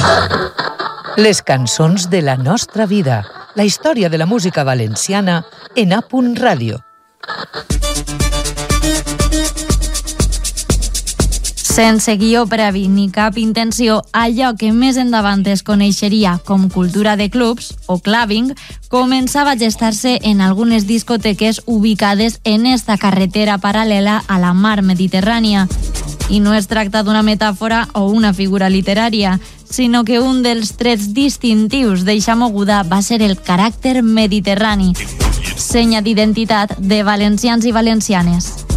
Les cançons de la nostra vida. La història de la música valenciana en A. Ràdio. Sense guió previ ni cap intenció, allò que més endavant es coneixeria com cultura de clubs o clubbing començava a gestar-se en algunes discoteques ubicades en esta carretera paral·lela a la mar Mediterrània. I no es tracta d'una metàfora o una figura literària, sinó que un dels trets distintius d'eixa moguda va ser el caràcter mediterrani, senya d'identitat de valencians i valencianes.